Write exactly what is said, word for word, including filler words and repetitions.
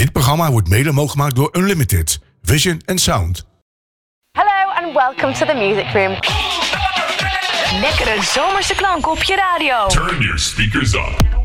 Dit programma wordt mede mogelijk gemaakt door Unlimited, Vision and Sound. Hello and welcome to the Music Room. Lekkere zomerse klanken op je radio. Turn your speakers up.